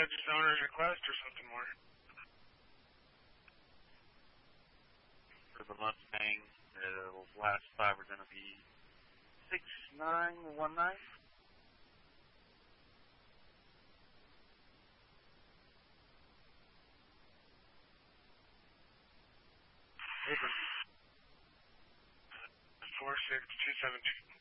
just owner's request or something more? For the Mustang, the last five are going to be 6919. Open. 46272.